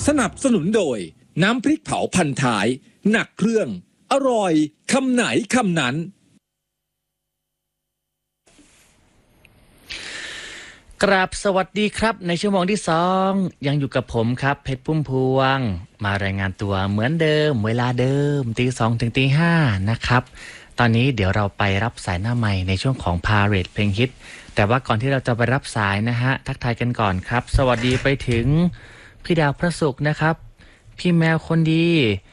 สนับสนุนโดยน้ำพริกเผาพันท้ายหนักเครื่องอร่อยคำไหนคำนั้นกราบสวัสดีครับในชั่วโมงที่2ยังอยู่กับผมครับเพชรพุ่มพวงมารายงานตัวเหมือนเดิมเวลาเดิมตี 2 ถึงตี 5นะครับตอนนี้เดี๋ยวเราไปรับสายหน้าใหม่ในช่วงของพาเรดเพลงฮิตแต่ว่าก่อนที่เราจะไปรับสายนะฮะทักทายกันก่อนครับสวัสดีไปถึงพี่ดาวพระศุกร์นะครับพี่แมวคนดี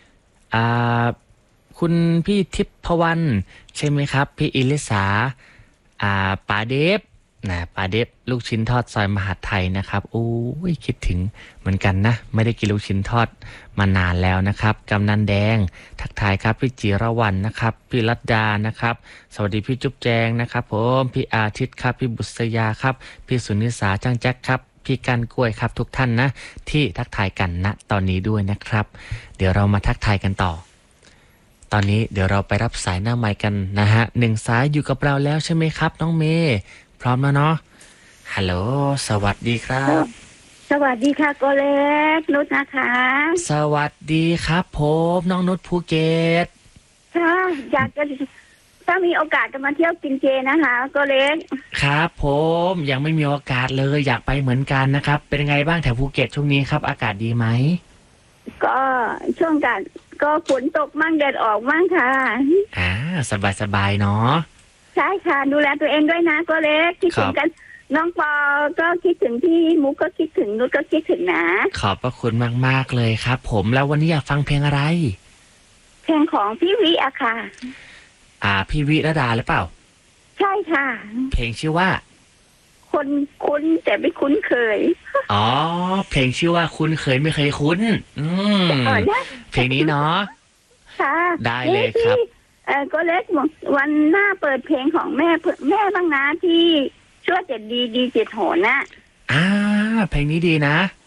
คุณพี่ทิพวรรณใช่ไหมครับพี่อิลิสาป๋าเดฟป๋าเดฟลูกชิ้นทอดซอยมหาดไทยนะครับโอ้ยคิดถึงเหมือนกันนะไม่ได้กินลูกชิ้นทอดมานานแล้วนะครับกำนันแดงทักทายครับพี่จิรวรรณนะครับพี่รัตดานะครับสวัสดีพี่จุ๊บแจงนะครับผมพี่อาทิตย์ครับพี่บุษยาครับพี่สุนิสาจังแจ็คครับพี่กันกล้วยครับทุกท่านนะที่ทักทายกันณตอนนี้ด้วยนะครับเดี๋ยวเรามาทักทายกันต่อตอนนี้เดี๋ยวเราไปรับสายหน้าไมค์กันนะฮะ1สายอยู่กับเราแล้วใช่ไหมครับน้องเมย์พร้อมแล้วเนาะฮัลโหลสวัสดีครับสวัสดีค่ะโกเล็กนุชนะคะสวัสดีครับผมน้องนุชภูเก็ตค่ะอยากจะถ้ามีโอกาสจะมาเที่ยวกินเจนะคะโกเล็กครับผมยังไม่มีโอกาสเลยอยากไปเหมือนกันนะครับเป็นไงบ้างแถวภูเก็ตช่วงนี้ครับอากาศดีไหมก็ช่วงกันก็ฝนตกมั่งแดดออกมั่งค่ะสบายเนาะใช่ค่ะดูแลตัวเองด้วยนะโกเล็กคิดถึงกันน้องปอก็คิดถึงพี่มุกก็คิดถึงนุชก็คิดถึงนะขอบพระคุณมากๆเลยครับผมแล้ววันนี้อยากฟังเพลงอะไรเพลงของพี่วิอะค่ะพี่วิรดาหรือเปล่าใช่ค่ะเพลงชื่อว่าคนคุ้นแต่ไม่คุ้นเคยอ๋อเพลงชื่อว่าคุ้นเคยไม่เคยคุ้นเพลงนี้เนาะค่ะได้เลยครับก็เล็กวันหน้าเปิดเพลงของแม่บ้างนะที่ช่วย7 ดี7 โหนนะเพลงนี้ดีนะ